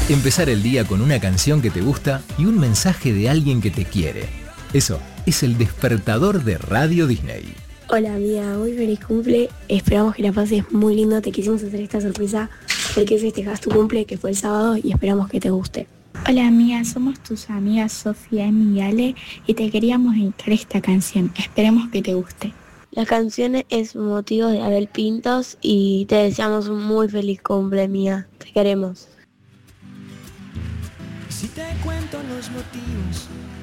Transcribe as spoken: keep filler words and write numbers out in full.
Empezar el día con una canción que te gusta y un mensaje de alguien que te quiere. Eso es el despertador de Radio Disney. Hola amiga, hoy feliz cumple, esperamos que la pases muy lindo, te quisimos hacer esta sorpresa porque festejas tu cumple que fue el sábado y esperamos que te guste. Hola amiga, somos tus amigas Sofía, Emi y Ale y te queríamos dedicar esta canción, esperemos que te guste. La canción es Motivos de Abel Pintos y te deseamos un muy feliz cumple mía, te queremos. Si te cuento los motivos